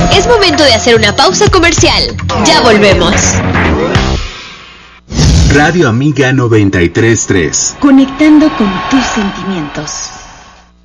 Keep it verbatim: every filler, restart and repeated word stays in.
Es momento de hacer una pausa comercial. Ya volvemos. Radio Amiga noventa y tres punto tres. Conectando con tus sentimientos.